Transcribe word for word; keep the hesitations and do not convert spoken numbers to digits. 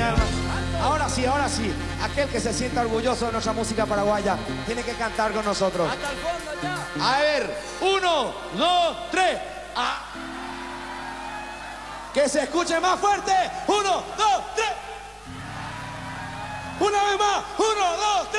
alma. Ahora sí, ahora sí. Aquel que se sienta orgulloso de nuestra música paraguaya tiene que cantar con nosotros. Hasta el fondo ya. A ver, uno, dos, tres. Ah. Que se escuche más fuerte. Uno, dos, tres. Una vez más. Uno, dos, tres.